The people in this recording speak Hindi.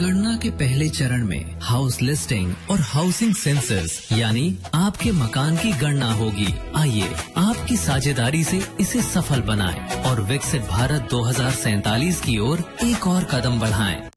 गणना के पहले चरण में हाउस लिस्टिंग और हाउसिंग सेंसस यानी आपके मकान की गणना होगी। आइए आपकी साझेदारी से इसे सफल बनाएं और विकसित भारत 2047 की ओर एक और कदम बढ़ाएं।